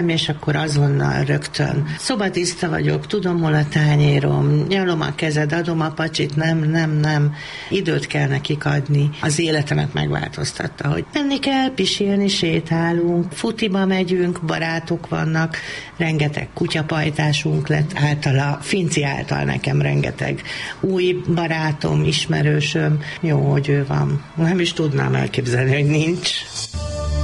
és akkor azonnal rögtön szobatiszta vagyok, tudom, hol a tányérom, nyalom a kezed, adom a pacsit, nem. Időt kell nekik adni. Az életemet megváltoztatta, hogy menni kell, pisilni, sétálunk, futiba megyünk, barátok vannak, rengeteg kutyapajtásunk lett általa, Finci által nekem rengeteg új barátom, ismerősöm. Jó, hogy ő van. Nem is tudnám elképzelni, hogy nincs.